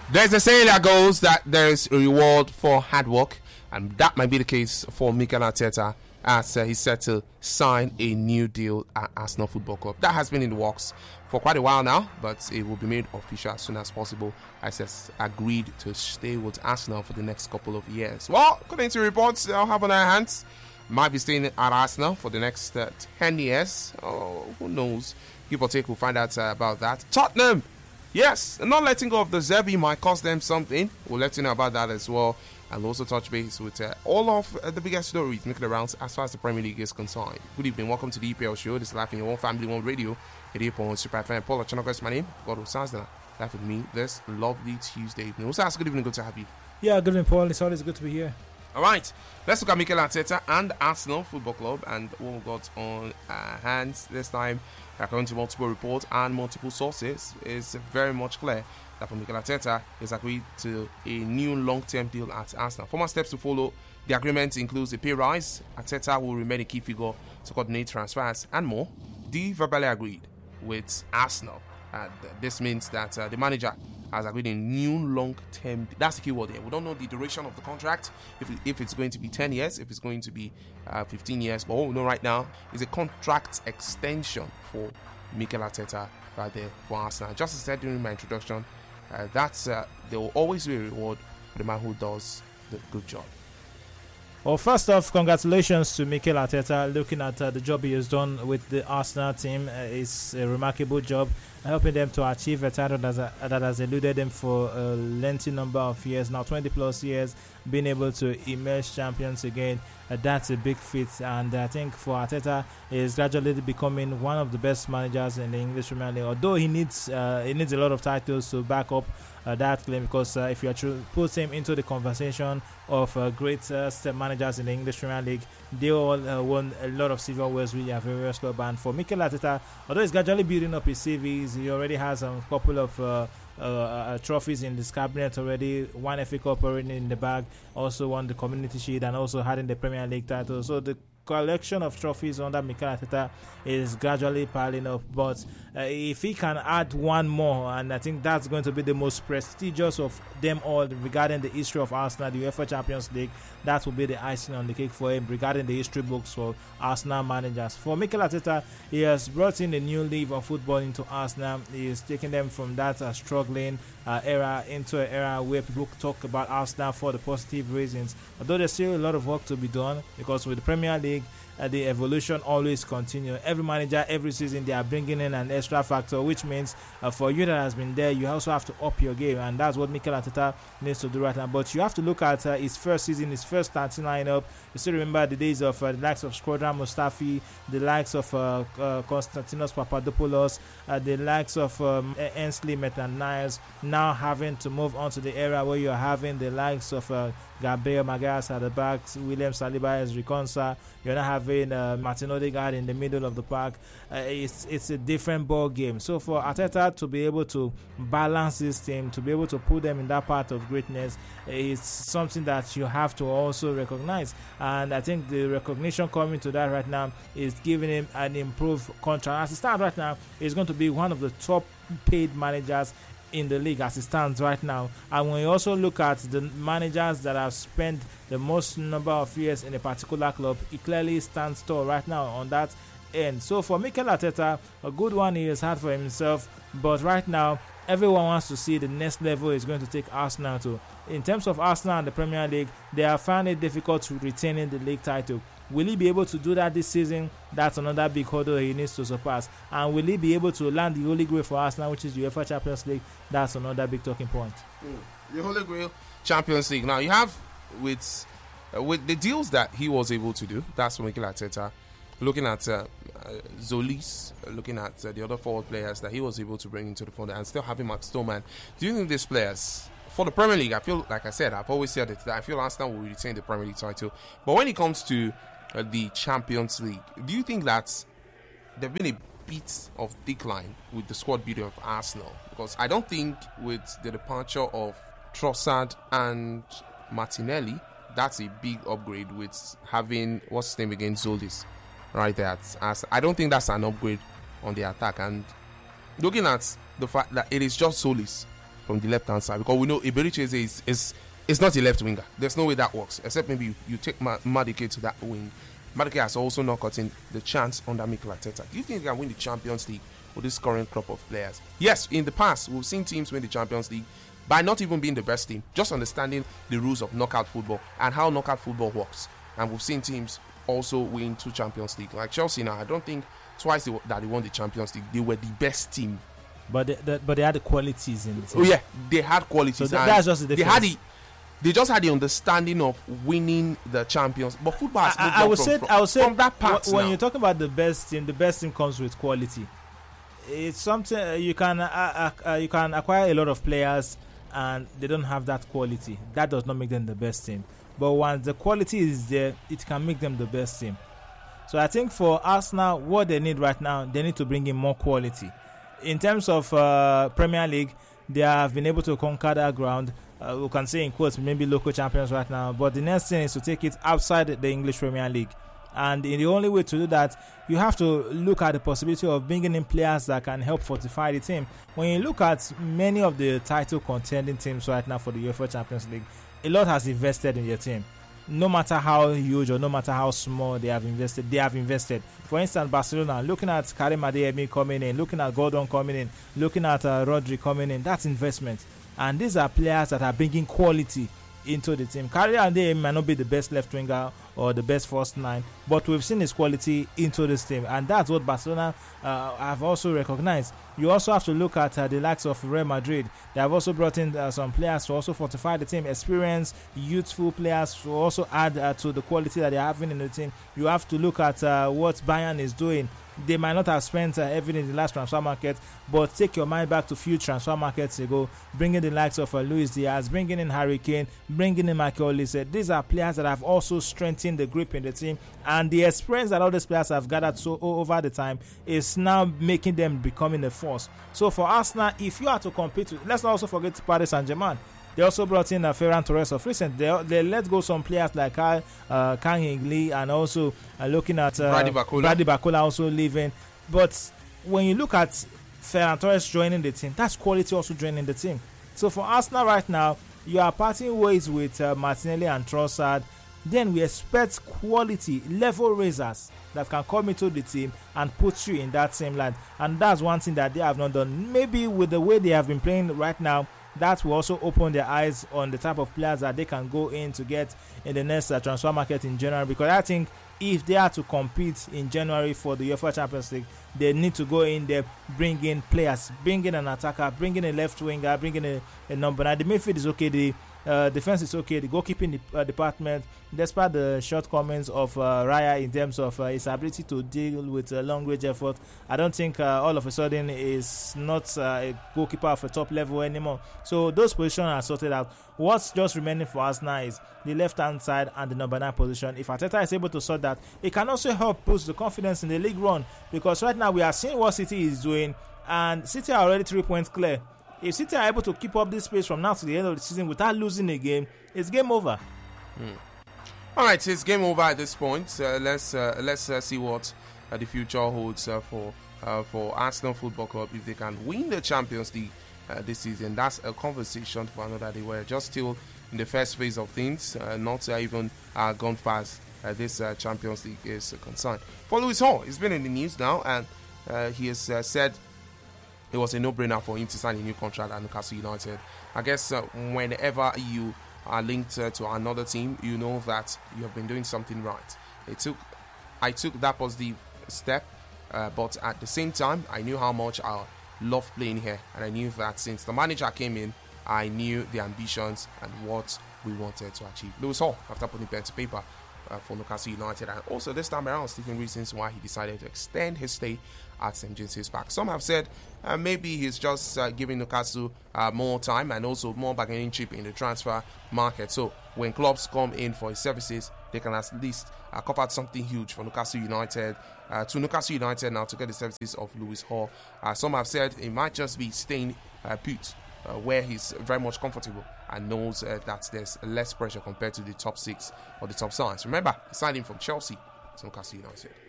There's a saying that goes that there's a reward for hard work, and that might be the case for Mikel Arteta as he's set to sign a new deal at Arsenal Football Club. That has been in the works for quite a while now, but it will be made official as soon as possible as has agreed to stay with Arsenal for the next couple of years. Well, according to reports I'll have on our hands, might be staying at Arsenal for the next 10 years. Oh, who knows? Give or take, we'll find out about that. Tottenham! Yes, not letting go of the Zerbi might cost them something. We'll let you know about that as well. And also touch base with all of the biggest stories making the rounds as far as the Premier League is concerned. Good evening, welcome to the EPL show. This is Life in Your Own Family, One Radio. It is on Super FM. Paul Ochonoko is my name. God Osansdana. Life with me this lovely Tuesday evening. Also, good evening, good to have you. Yeah, good evening, Paul. It's always good to be here. All right, let's look at Mikel Arteta and Arsenal Football Club and what we've got on our hands this time. According to multiple reports and multiple sources, it's very much clear that for Mikel Arteta is agreed to a new long-term deal at Arsenal. Former steps to follow. The agreement includes a pay rise. Arteta will remain a key figure to coordinate transfers and more. They verbally agreed with Arsenal. And this means that the manager has agreed a new long-term. That's the key word here. We don't know the duration of the contract, if it's going to be 10 years, if it's going to be 15 years. But what we know right now is a contract extension for Mikel Arteta right there for Arsenal. Just as I said during my introduction, there will always be a reward for the man who does the good job. Well, first off, congratulations to Mikel Arteta. Looking at the job he has done with the Arsenal team, it's a remarkable job, helping them to achieve a title that has eluded them for a lengthy number of years, now 20 plus years, being able to emerge champions again. That's a big feat, and I think for Arteta, he is gradually becoming one of the best managers in the English Premier League. Although he needs a lot of titles to back up that claim, because if you put him into the conversation of great step managers in the English Premier League, they all won a lot of silverwares with their various clubs. And for Mikel Arteta, although he's gradually building up his CVs, he already has a couple of trophies in this cabinet already. One FA Cup already in the bag, also won the Community Shield, and also had in the Premier League title. So the collection of trophies under Mikel Arteta is gradually piling up, but if he can add one more, and I think that's going to be the most prestigious of them all regarding the history of Arsenal, the UEFA Champions League, that will be the icing on the cake for him regarding the history books for Arsenal managers. For Mikel Arteta, he has brought in a new leaf of football into Arsenal. He is taking them from that struggling era into an era where people talk about Arsenal for the positive reasons, although there's still a lot of work to be done, because with the Premier League, the evolution always continues. Every manager, every season, they are bringing in an extra factor, which means for you that has been there, you also have to up your game, and that's what Mikel Arteta needs to do right now. But you have to look at his first season, his first starting lineup. You still remember the days of the likes of Shkodran Mustafi, the likes of Konstantinos Papadopoulos, the likes of Ainsley Maitland-Niles, now having to move on to the era where you're having the likes of Gabriel Magalhaes at the back, William Saliba as Reconsa. You're not having Martin Odegaard in the middle of the park. It's a different ball game. So for Arteta to be able to balance this team, to be able to put them in that part of greatness, is something that you have to also recognize. And I think the recognition coming to that right now is giving him an improved contract. As it stands right now, he's going to be one of the top paid managers in the league as it stands right now. And when you also look at the managers that have spent the most number of years in a particular club, he clearly stands tall right now on that end. So for Mikel Arteta, a good one he has had for himself, but right now everyone wants to see the next level is going to take Arsenal to. In terms of Arsenal and the Premier League, they have found it difficult to retaining the league title. Will he be able to do that this season? That's another big hurdle he needs to surpass. And will he be able to land the Holy Grail for Arsenal, which is the UEFA Champions League? That's another big talking point. The Holy Grail Champions League. Now, you have with the deals that he was able to do, that's for Mikel Arteta. Looking at Zolis, looking at the other forward players that he was able to bring into the fold, and still having Max Stoneman. Do you think these players, for the Premier League, I feel, like I said, I've always said it, that I feel Arsenal will retain the Premier League title. But when it comes to the Champions League, do you think that there's been a bit of decline with the squad building of Arsenal? Because I don't think with the departure of Trossard and Martinelli, that's a big upgrade with having, what's his name again, Zolis, right there. I don't think that's an upgrade on the attack. And looking at the fact that it is just Zolis, from the left-hand side, because we know Iberiche is not a left winger. There's no way that works, except maybe you take Madueke to that wing. Madueke has also not gotten the chance under Mikel Arteta. Do you think he can win the Champions League with this current crop of players? Yes, in the past, we've seen teams win the Champions League by not even being the best team, just understanding the rules of knockout football and how knockout football works. And we've seen teams also win 2 Champions League. Like Chelsea now, I don't think twice that they won the Champions League, they were the best team. But they had the qualities in the team. Oh yeah, they had qualities. So that's just the difference. They just had the understanding of winning the Champions. But football has moved I would say from that part. When you're talking about the best team comes with quality. It's something you can acquire a lot of players and they don't have that quality. That does not make them the best team. But once the quality is there, it can make them the best team. So I think for Arsenal, what they need right now, they need to bring in more quality. In terms of Premier League, they have been able to conquer that ground. We can say in quotes, maybe local champions right now. But the next thing is to take it outside the English Premier League. And the only way to do that, you have to look at the possibility of bringing in players that can help fortify the team. When you look at many of the title contending teams right now for the UEFA Champions League, a lot has invested in their team. No matter how huge or no matter how small they have invested. For instance, Barcelona, looking at Karim Adeyemi coming in, looking at Gordon coming in, looking at Rodri coming in, that's investment. And these are players that are bringing quality into the team. Karim Adeyemi might not be the best left winger or the best first 9, but we've seen his quality into this team, and that's what Barcelona have also recognized. You also have to look at the likes of Real Madrid. They have also brought in some players to also fortify the team, experienced, youthful players to also add to the quality that they're having in the team. You have to look at what Bayern is doing. They might not have spent everything in the last transfer market, but take your mind back to few transfer markets ago, bringing the likes of Luis Diaz, bringing in Harry Kane, bringing in Michael Olise. These are players that have also strengthened the grip in the team, and the experience that all these players have gathered over the time is now making them becoming a force. So for Arsenal, if you are to compete with, let's not also forget Paris Saint-Germain. They also brought in Ferran Torres of recent. They let go some players like Kang Lee, and also looking at Brady Bacola also leaving. But when you look at Ferran Torres joining the team, that's quality also joining the team. So for Arsenal right now, you are parting ways with Martinelli and Trossard. Then we expect quality level raisers that can come into the team and put you in that same line. And that's one thing that they have not done. Maybe with the way they have been playing right now, that will also open their eyes on the type of players that they can go in to get in the next transfer market in January. Because I think if they are to compete in January for the UEFA Champions League, they need to go in there, bring in players, bring in an attacker, bring in a left winger, bring in a number 9. The midfield is okay, the defense is okay, the goalkeeping department, despite the shortcomings of Raya in terms of his ability to deal with long range effort, I don't think all of a sudden is not a goalkeeper of a top level anymore. So those positions are sorted out. What's just remaining for us now is the left hand side and the number 9 position. If Arteta is able to sort that, it can also help boost the confidence in the league run, because right now we are seeing what City is doing, and City are already 3 points clear. If City are able to keep up this pace from now to the end of the season without losing a game, it's game over. All right, it's game over at this point. Let's see what the future holds for Arsenal Football Club if they can win the Champions League this season. That's a conversation for another day. We're just still in the first phase of things, not even gone fast. This Champions League is concerned. For Lewis Hall, he's been in the news now, and he has said it was a no-brainer for him to sign a new contract at Newcastle United. I guess whenever you are linked to another team, you know that you have been doing something right. I took that positive step, but at the same time, I knew how much I loved playing here, and I knew that since the manager came in, I knew the ambitions and what we wanted to achieve. Lewis Hall, after putting pen to paper for Newcastle United, and also this time around, stating reasons why he decided to extend his stay at St. James's Park. Some have said maybe he's just giving Newcastle more time and also more bargaining chip in the transfer market. So when clubs come in for his services, they can at least cover something huge for Newcastle United. To Newcastle United now to get the services of Lewis Hall. Some have said it might just be staying put where he's very much comfortable and knows that there's less pressure compared to the top 6 or the top 7. Remember, he signed him from Chelsea to Newcastle United.